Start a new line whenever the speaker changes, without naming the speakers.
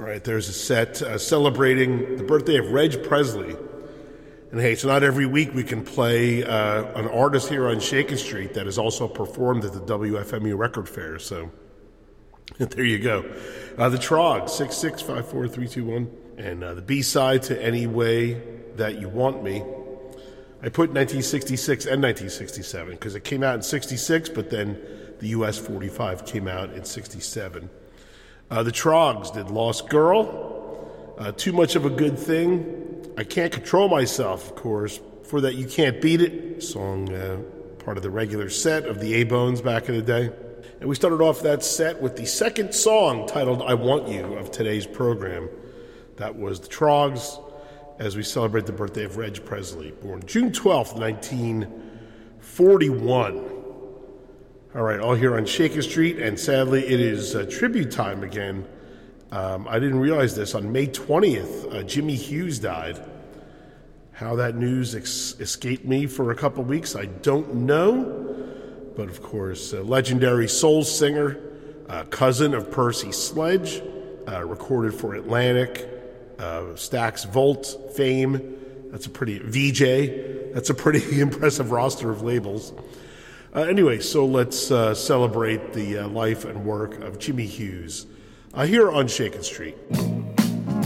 right, there's a set celebrating the birthday of Reg Presley. And hey, it's not every week we can play an artist here on Shakin' Street that has also performed at the WFMU Record Fair. So there you go. The Troggs, 6654321, and the B-side to Any Way That You Want Me. I put 1966 and 1967 because it came out in 66, but then the US 45 came out in 67. The Troggs did Lost Girl, Too Much of a Good Thing, I Can't Control Myself, of course, For That You Can't Beat It, song part of the regular set of the A-Bones back in the day. And we started off that set with the second song titled I Want You of today's program. That was the Troggs as we celebrate the birthday of Reg Presley, born June 12th, 1941. All right, all here on Shakin' Street, and sadly it is tribute time again. I didn't realize this. On May 20th, Jimmy Hughes died. How that news escaped me for a couple weeks, I don't know. But of course, a legendary soul singer, cousin of Percy Sledge, recorded for Atlantic, Stax Volt fame. That's a pretty VJ. That's a pretty impressive roster of labels. Anyway, so let's celebrate the life and work of Jimmy Hughes here on Shakin' Street.